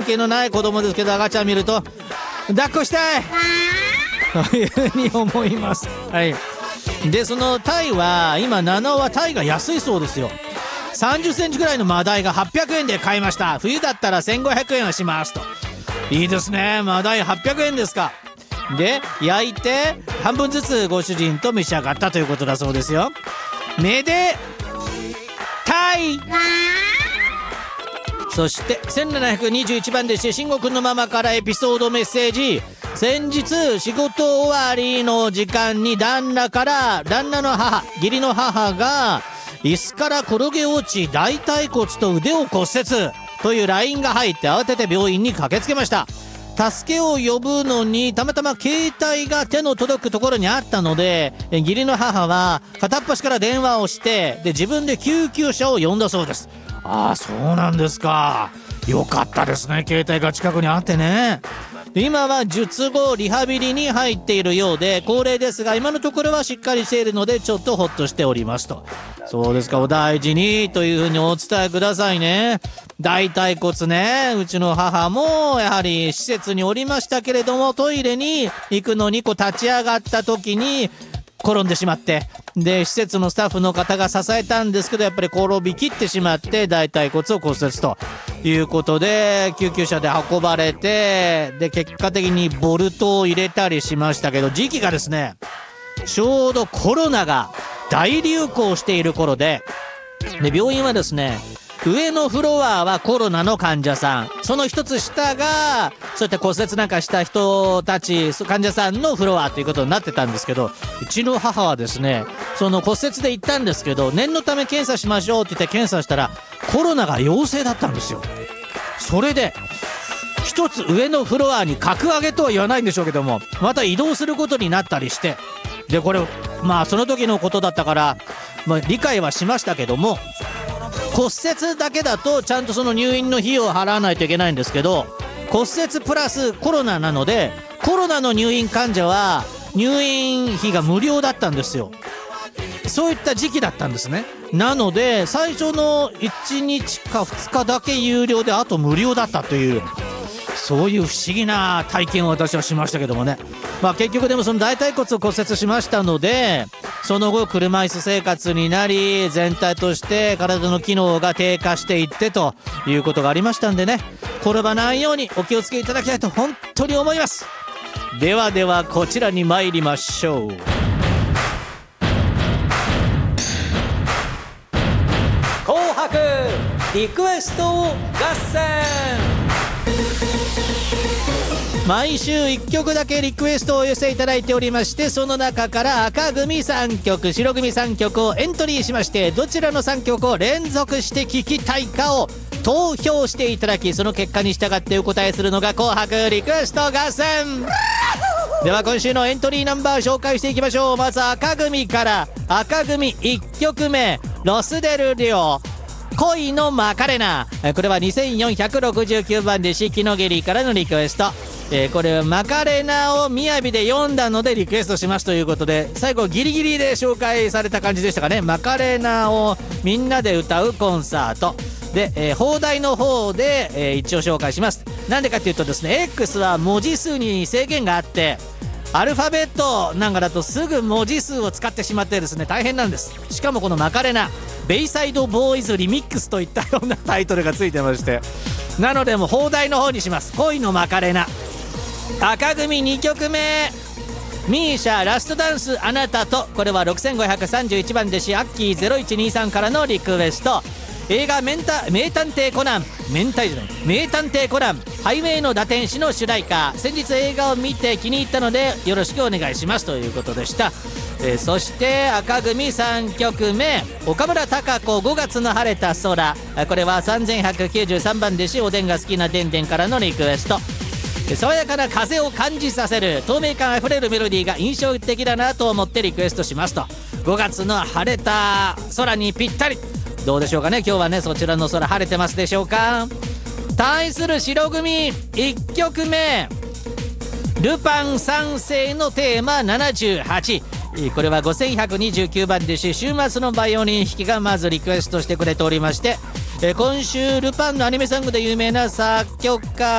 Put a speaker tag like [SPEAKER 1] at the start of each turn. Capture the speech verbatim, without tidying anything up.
[SPEAKER 1] 気のない子供ですけど、赤ちゃん見ると抱っこしたいというふうに思います。はい。でそのタイは今七尾はタイが安いそうですよ。さんじゅっセンチぐらいのマダイがはっぴゃくえんで買いました。冬だったらせんごひゃくえんはしますと。いいですね。マダイはっぴゃくえんですか。で焼いて半分ずつご主人と召し上がったということだそうですよ。めでタイ。そしてせんななひゃくにじゅういちばんでして慎吾くんのママからエピソードメッセージ。先日仕事終わりの時間に旦那から旦那の母義理の母が椅子から転げ落ち大腿骨と腕を骨折という ライン が入って慌てて病院に駆けつけました。助けを呼ぶのにたまたま携帯が手の届くところにあったので義理の母は片っ端から電話をしてで自分で救急車を呼んだそうです。ああそうなんですか。よかったですね。携帯が近くにあってね。で今は術後リハビリに入っているようで高齢ですが今のところはしっかりしているのでちょっとホッとしておりますと。そうですか。お大事にというふうにお伝えくださいね。大腿骨ね。うちの母もやはり施設におりましたけれどもトイレに行くのにこう立ち上がった時に転んでしまってで施設のスタッフの方が支えたんですけどやっぱり転びきってしまって大腿骨を骨折ということで救急車で運ばれてで結果的にボルトを入れたりしましたけど時期がですねちょうどコロナが大流行している頃でで病院はですね上のフロアはコロナの患者さんその一つ下がそういった骨折なんかした人たち患者さんのフロアということになってたんですけどうちの母はですねその骨折で行ったんですけど念のため検査しましょうって言って検査したらコロナが陽性だったんですよ。それで一つ上のフロアに格上げとは言わないんでしょうけどもまた移動することになったりしてでこれまあその時のことだったから、まあ、理解はしましたけども骨折だけだとちゃんとその入院の費用を払わないといけないんですけど骨折プラスコロナなのでコロナの入院患者は入院費が無料だったんですよ。そういった時期だったんですね。なので最初のいちにちかふつかだけ有料であと無料だったというそういう不思議な体験を私はしましたけどもね。まあ結局でもその大腿骨を骨折しましたのでその後車椅子生活になり全体として体の機能が低下していってということがありましたんでね転ばないようにお気をつけいただきたいと本当に思います。ではではこちらに参りましょう。紅白リクエスト合戦。毎週いっきょくだけリクエストをお寄せいただいておりましてその中から赤組さんきょく白組さんきょくをエントリーしましてどちらのさんきょくを連続して聴きたいかを投票していただきその結果に従ってお答えするのが紅白リクエスト合戦では今週のエントリーナンバー紹介していきましょう。まず赤組から赤組いっきょくめロスデルリオ恋のマカレナ。これはにせんよんひゃくろくじゅうきゅうばんでしキノゲリからのリクエスト。えー、これはマカレナを雅で読んだのでリクエストしますということで最後ギリギリで紹介された感じでしたかね。マカレナをみんなで歌うコンサートで、えー、放題の方で、えー、一応紹介します。なんでかっていうとですね X は文字数に制限があってアルファベットなんかだとすぐ文字数を使ってしまってですね大変なんです。しかもこのマカレナベイサイドボーイズリミックスといったようなタイトルがついてましてなのでもう放題の方にします。恋のマカレナ。赤組にきょくめミーシャラストダンスあなたと。これはろくせんごひゃくさんじゅういちばんでしアッキーゼロいちにさんからのリクエスト。映画メンタ名探偵コナン明太じゃない名探偵コナンハイウェイの打天使の主題歌。先日映画を見て気に入ったのでよろしくお願いしますということでした。えー、そして赤組さんきょくめ岡村孝子ごがつの晴れた空。これはさんぜんひゃくきゅうじゅうさんばんでしおでんが好きなでんでんからのリクエスト。爽やかな風を感じさせる透明感あふれるメロディーが印象的だなと思ってリクエストしますと。ごがつの晴れた空にぴったり。どうでしょうかね今日はねそちらの空晴れてますでしょうか。対する白組いっきょくめルパン三世のテーマななじゅうはち。これはごせんひゃくにじゅうきゅうばんでし週末のバイオリン弾きがまずリクエストしてくれておりまして今週ルパンのアニメソングで有名な作曲家